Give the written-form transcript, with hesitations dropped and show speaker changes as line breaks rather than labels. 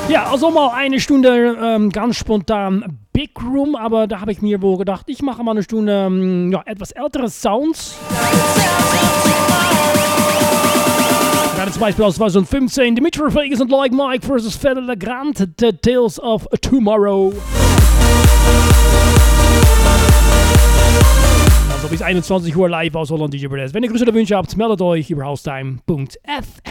Ja, also mal eine Stunde ganz spontan Big Room, aber da habe ich mir wohl gedacht, ich mache mal eine Stunde etwas ältere Sounds. Gerade zum Beispiel aus 2015 Dimitri Vegas und Like Mike vs. Fede Legrand, The Tales of Tomorrow. Also bis 21 Uhr live aus Holland DJ Berdes. Wenn ihr Grüße oder Wünsche habt, meldet euch über haustime.fm.